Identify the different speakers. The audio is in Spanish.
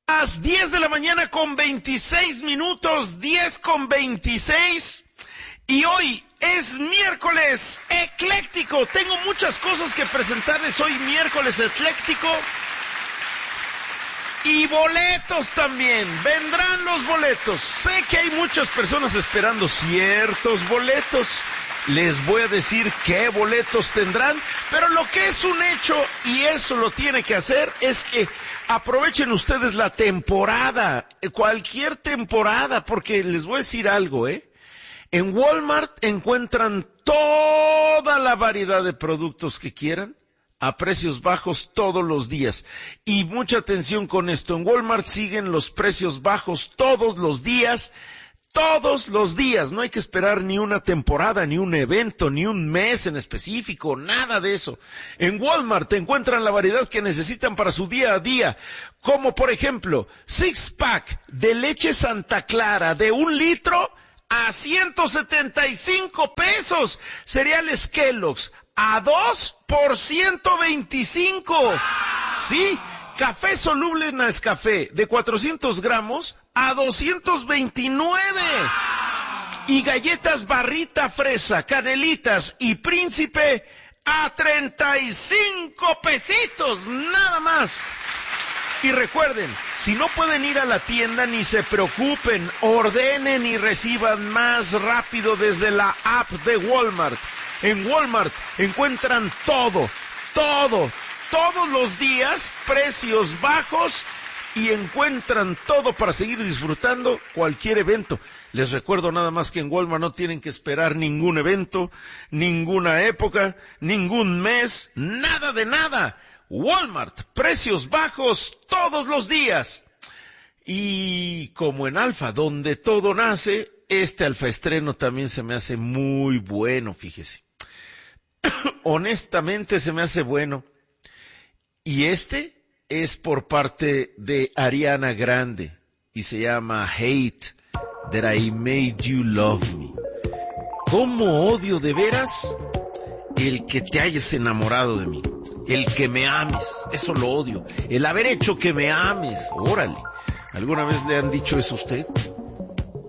Speaker 1: Las 10 de la mañana con 26 minutos, 10 con 26, y hoy es miércoles ecléctico. Tengo muchas cosas que presentarles hoy, miércoles ecléctico, y boletos también. Vendrán los boletos. Sé que hay muchas personas esperando ciertos boletos. Les voy a decir qué boletos tendrán, pero lo que es un hecho, y eso lo tiene que hacer, es que aprovechen ustedes la temporada, cualquier temporada, porque les voy a decir algo, En Walmart encuentran toda la variedad de productos que quieran a precios bajos todos los días. Y mucha atención con esto, en Walmart siguen los precios bajos todos los días, no hay que esperar ni una temporada, ni un evento, ni un mes en específico, nada de eso. En Walmart encuentran la variedad que necesitan para su día a día, como por ejemplo, 6-pack de leche Santa Clara de 1 litro a 175 pesos, cereales Kellogg's a 2 por 125, ¿sí? Café soluble Nescafé de 400 gramos a 229. Y galletas Barrita Fresa, Canelitas y Príncipe a 35 pesitos, nada más. Y recuerden, si no pueden ir a la tienda, ni se preocupen, ordenen y reciban más rápido desde la app de Walmart. En Walmart encuentran todos los días, precios bajos, y encuentran todo para seguir disfrutando cualquier evento. Les recuerdo nada más que en Walmart no tienen que esperar ningún evento, ninguna época, ningún mes, nada de nada. Walmart, precios bajos todos los días. Y como en Alfa, donde todo nace, este Alfa Estreno también se me hace muy bueno, fíjese. Honestamente se me hace bueno. Y este es por parte de Ariana Grande y se llama Hate That I Made You Love Me. ¿Cómo odio de veras el que te hayas enamorado de mí? El que me ames, eso lo odio. El haber hecho que me ames, órale. ¿Alguna vez le han dicho eso a usted?